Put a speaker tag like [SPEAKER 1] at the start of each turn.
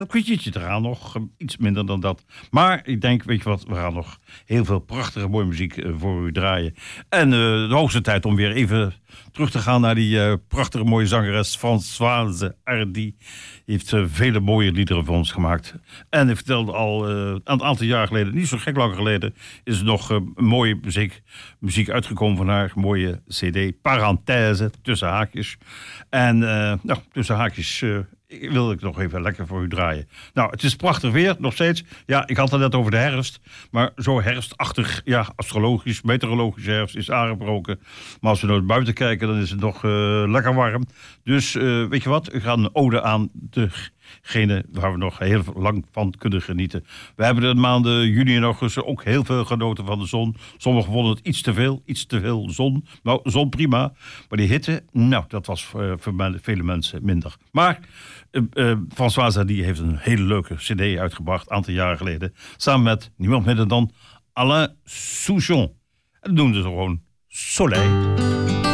[SPEAKER 1] een kwartiertje eraan nog, iets minder dan dat. Maar ik denk, weet je wat, we gaan nog heel veel prachtige mooie muziek voor u draaien. En de hoogste tijd om weer even terug te gaan naar die prachtige mooie zangeres Françoise Hardy. Die heeft vele mooie liederen voor ons gemaakt. En hij vertelde al een aantal jaar geleden, niet zo gek lang geleden, is er nog mooie muziek uitgekomen van haar. Mooie cd, Parenthèse, tussen haakjes. En tussen haakjes wil ik nog even lekker voor u draaien. Nou, het is prachtig weer, nog steeds. Ja, ik had het net over de herfst. Maar zo herfstachtig, ja, astrologisch, meteorologisch herfst is aangebroken. Maar als we naar buiten kijken, dan is het nog lekker warm. Dus weet je wat, we gaan een ode aan degene waar we nog heel lang van kunnen genieten. We hebben de maanden juni en augustus ook heel veel genoten van de zon. Sommigen vonden het iets te veel zon. Nou, zon prima. Maar die hitte, nou, dat was voor vele mensen minder. Maar Françoise Hardy heeft een hele leuke cd uitgebracht, een aantal jaren geleden. Samen met niemand minder dan Alain Souchon. En dat noemden ze gewoon Soleil.